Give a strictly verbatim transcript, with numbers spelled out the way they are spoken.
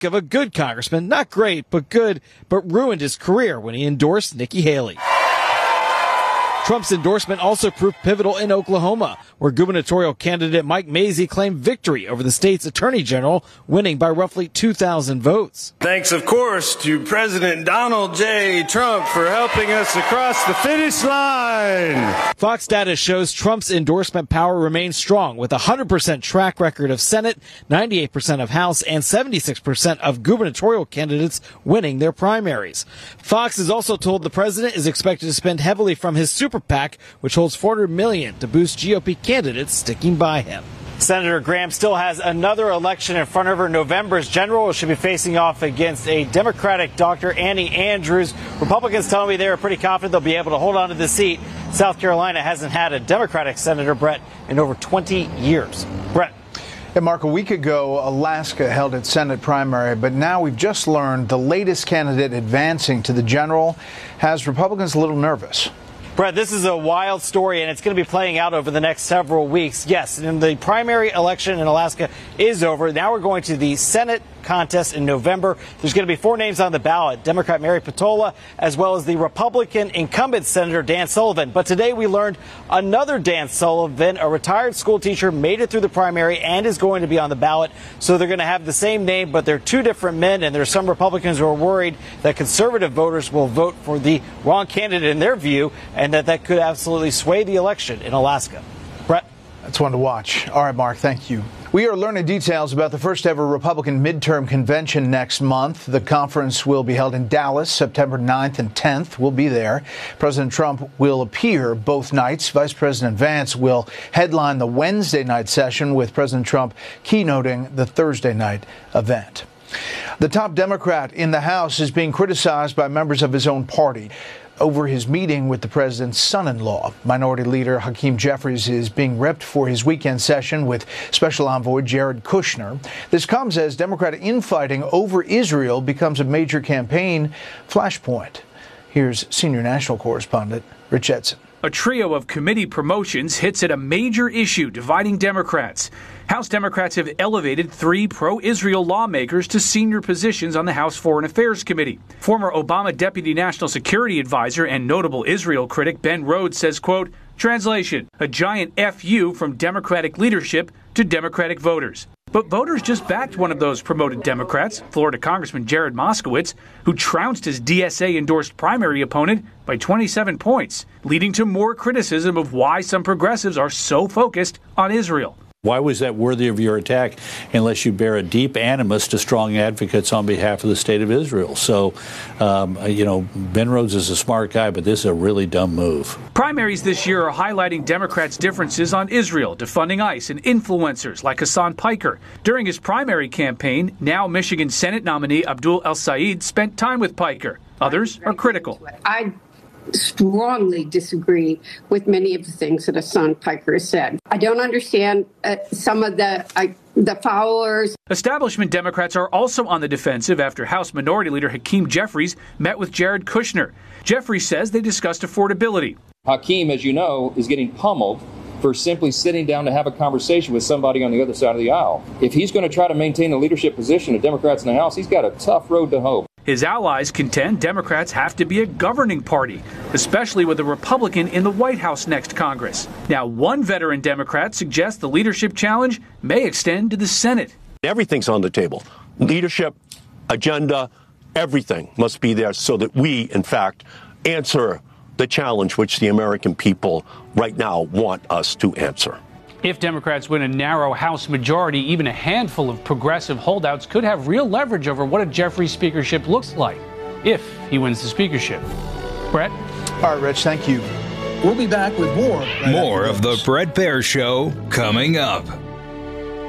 of a good congressman, not great, but good, but ruined his career when he endorsed Nikki Haley. Trump's endorsement also proved pivotal in Oklahoma, where gubernatorial candidate Mike Mazzei claimed victory over the state's attorney general, winning by roughly two thousand votes. Thanks, of course, to President Donald J. Trump for helping us across the finish line. Fox data shows Trump's endorsement power remains strong, with a one hundred percent track record of Senate, ninety-eight percent of House, and seventy-six percent of gubernatorial candidates winning their primaries. Fox has also told the president is expected to spend heavily from his super PAC, which holds four hundred million dollars to boost G O P candidates sticking by him. Senator Graham still has another election in front of her. November's general should be facing off against a Democratic Doctor Annie Andrews. Republicans telling me they're pretty confident they'll be able to hold on to the seat. South Carolina hasn't had a Democratic senator, Brett, in over twenty years. Brett. And Mark, a week ago, Alaska held its Senate primary, but now we've just learned the latest candidate advancing to the general has Republicans a little nervous. Brett, this is a wild story, and it's going to be playing out over the next several weeks. Yes, and the primary election in Alaska is over. Now we're going to the Senate contest in November. There's going to be four names on the ballot, Democrat Mary Patola, as well as the Republican incumbent Senator Dan Sullivan. But today we learned another Dan Sullivan, a retired school teacher, made it through the primary and is going to be on the ballot. So they're going to have the same name, but they're two different men, and there are some Republicans who are worried that conservative voters will vote for the wrong candidate in their view, and that that could absolutely sway the election in Alaska. Brett? That's one to watch. All right, Mark, thank you. We are learning details about the first ever Republican midterm convention next month. The conference will be held in Dallas, September ninth and tenth. We'll be there. President Trump will appear both nights. Vice President Vance will headline the Wednesday night session, with President Trump keynoting the Thursday night event. The top Democrat in the House is being criticized by members of his own party over his meeting with the president's son-in-law. Minority Leader Hakeem Jeffries is being ripped for his weekend session with Special Envoy Jared Kushner. This comes as Democratic infighting over Israel becomes a major campaign flashpoint. Here's senior national correspondent Rich Edson. A trio of committee promotions hits at a major issue dividing Democrats. House Democrats have elevated three pro-Israel lawmakers to senior positions on the House Foreign Affairs Committee. Former Obama Deputy National Security Advisor and notable Israel critic Ben Rhodes says, quote, translation, a giant F U from Democratic leadership to Democratic voters. But voters just backed one of those promoted Democrats, Florida Congressman Jared Moskowitz, who trounced his D S A-endorsed primary opponent by twenty-seven points, leading to more criticism of why some progressives are so focused on Israel. Why was that worthy of your attack unless you bear a deep animus to strong advocates on behalf of the state of Israel? So, um, you know, Ben Rhodes is a smart guy, but this is a really dumb move. Primaries this year are highlighting Democrats' differences on Israel, defunding ICE, and influencers like Hassan Piker. During his primary campaign, now Michigan Senate nominee Abdul El-Sayed spent time with Piker. Others are critical. I strongly disagree with many of the things that Hassan Piker has said. I don't understand uh, some of the uh, the followers. Establishment Democrats are also on the defensive after House Minority Leader Hakeem Jeffries met with Jared Kushner. Jeffries says they discussed affordability. Hakeem, as you know, is getting pummeled for simply sitting down to have a conversation with somebody on the other side of the aisle. If he's going to try to maintain the leadership position of Democrats in the House, he's got a tough road to hoe. His allies contend Democrats have to be a governing party, especially with a Republican in the White House next Congress. Now, one veteran Democrat suggests the leadership challenge may extend to the Senate. Everything's on the table. Leadership, agenda, everything must be there so that we, in fact, answer the challenge which the American people right now want us to answer. If Democrats win a narrow House majority, even a handful of progressive holdouts could have real leverage over what a Jeffries speakership looks like if he wins the speakership. Brett? All right, Rich, thank you. We'll be back with more. Right more of the Bret Baier Show coming up.